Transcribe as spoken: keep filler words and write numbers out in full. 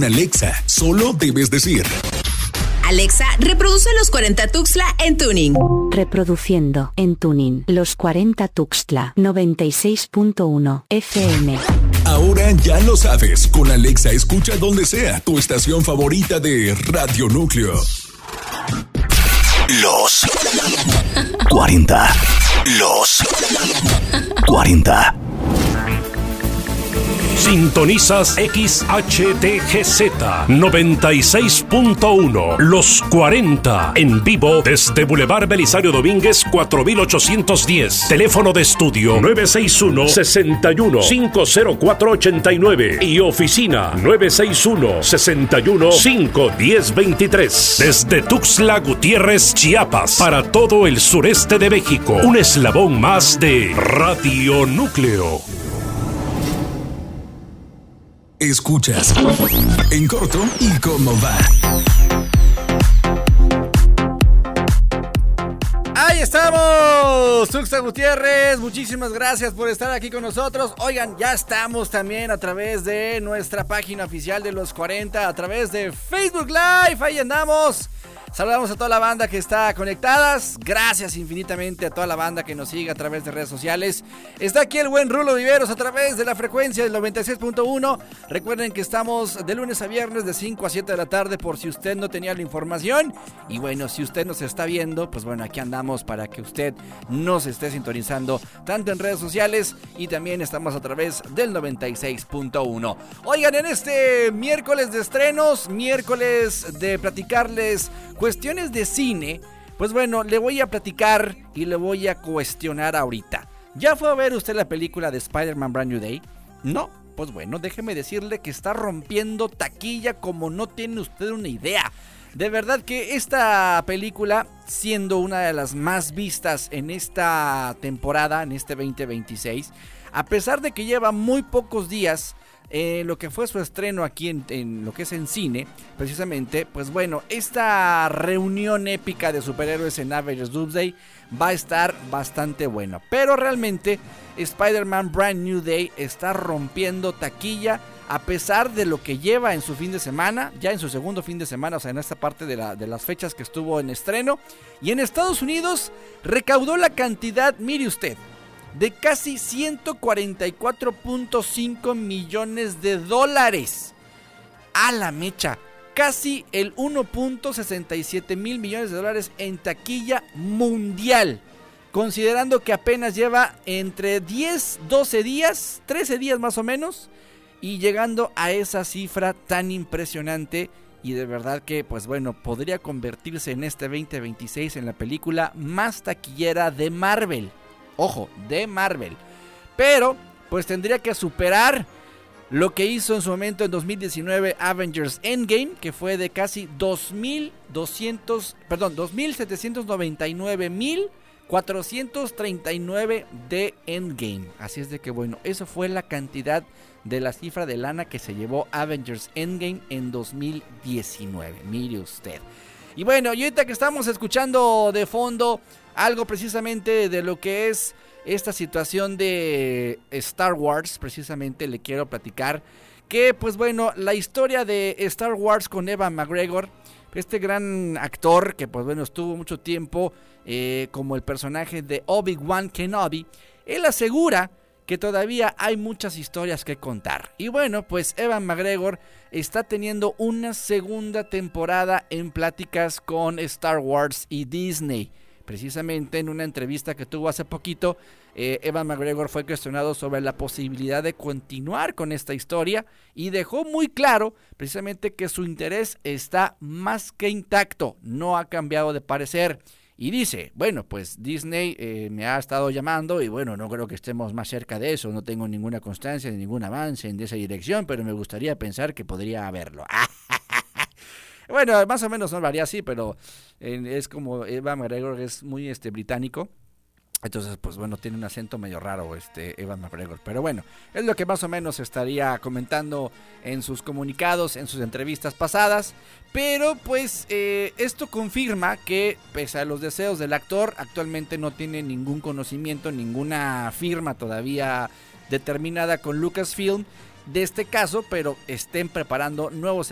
Con Alexa, solo debes decir: Alexa, reproduce Los cuarenta Tuxtla en Tuning. Reproduciendo en Tuning Los cuarenta Tuxtla noventa y seis punto uno F M. Ahora ya lo sabes, con Alexa escucha donde sea tu estación favorita de Radio Núcleo. Los cuarenta. Los cuarenta. Sintonizas X H T G Z noventa y seis punto uno, Los cuarenta, en vivo desde Boulevard Belisario Domínguez cuatro mil ochocientos diez. Teléfono de estudio nueve seis uno, seis uno, cinco cero cuatro ocho nueve y oficina nueve seis uno, seis uno, cinco uno cero dos tres. Desde Tuxtla Gutiérrez, Chiapas, para todo el sureste de México, un eslabón más de Radio Núcleo. Escuchas En Corto y Cómo Va. Ahí estamos, Tuxtla Gutiérrez, muchísimas gracias por estar aquí con nosotros. Oigan, ya estamos también a través de nuestra página oficial de Los cuarenta, a través de Facebook Live, ahí andamos. Saludamos a toda la banda que está conectadas. Gracias infinitamente a toda la banda que nos sigue a través de redes sociales. Está aquí el buen Rulo Viveros a través de la frecuencia del noventa y seis punto uno. Recuerden que estamos de lunes a viernes de cinco a siete de la tarde, por si usted no tenía la información. Y bueno, si usted nos está viendo, pues bueno, aquí andamos para que usted nos esté sintonizando tanto en redes sociales, y también estamos a través del noventa y seis punto uno. Oigan, en este miércoles de estrenos, miércoles de platicarles cuestiones de cine, pues bueno, le voy a platicar y le voy a cuestionar ahorita. ¿Ya fue a ver usted la película de Spider-Man Brand New Day? No, pues bueno, déjeme decirle que está rompiendo taquilla como no tiene usted una idea. De verdad que esta película, siendo una de las más vistas en esta temporada, en este veinte veintiséis, a pesar de que lleva muy pocos días Eh, lo que fue su estreno aquí en, en lo que es en cine, precisamente, pues bueno, esta reunión épica de superhéroes en Avengers Doomsday va a estar bastante buena. Pero realmente Spider-Man Brand New Day está rompiendo taquilla, a pesar de lo que lleva en su fin de semana, ya en su segundo fin de semana, o sea, en esta parte de, la, de las fechas que estuvo en estreno. Y en Estados Unidos recaudó la cantidad, mire usted, de casi ciento cuarenta y cuatro punto cinco millones de dólares. A la mecha, casi el uno punto sesenta y siete mil millones de dólares en taquilla mundial, considerando que apenas lleva entre diez, doce días, trece días más o menos, y llegando a esa cifra tan impresionante. Y de verdad que, pues bueno, podría convertirse en este veinte veintiséis en la película más taquillera de Marvel. Ojo, de Marvel. Pero pues tendría que superar lo que hizo en su momento en dos mil diecinueve Avengers Endgame, que fue de casi dos mil doscientos, perdón, dos mil setecientos noventa y nueve mil cuatrocientos treinta y nueve de Endgame. Así es de que bueno, eso fue la cantidad de la cifra de lana que se llevó Avengers Endgame en dos mil diecinueve. Mire usted. Y bueno, y ahorita que estamos escuchando de fondo algo precisamente de lo que es esta situación de Star Wars, precisamente le quiero platicar que, pues bueno, la historia de Star Wars con Ewan McGregor, este gran actor que, pues bueno, estuvo mucho tiempo eh, como el personaje de Obi-Wan Kenobi, él asegura que todavía hay muchas historias que contar. Y bueno, pues Ewan McGregor está teniendo una segunda temporada en pláticas con Star Wars y Disney. Precisamente en una entrevista que tuvo hace poquito, eh, Ewan McGregor fue cuestionado sobre la posibilidad de continuar con esta historia y dejó muy claro precisamente que su interés está más que intacto, no ha cambiado de parecer. Y dice, bueno, pues Disney eh, me ha estado llamando y bueno, no creo que estemos más cerca de eso, no tengo ninguna constancia ni ningún avance en esa dirección, pero me gustaría pensar que podría haberlo. Bueno, más o menos no lo haría así, pero eh, es como Ewan McGregor, es muy este británico. Entonces, pues bueno, tiene un acento medio raro este Ewan McGregor. Pero bueno, es lo que más o menos estaría comentando en sus comunicados, en sus entrevistas pasadas. Pero pues eh, esto confirma que, pese a los deseos del actor, actualmente no tiene ningún conocimiento, ninguna firma todavía determinada con Lucasfilm de este caso, pero estén preparando nuevos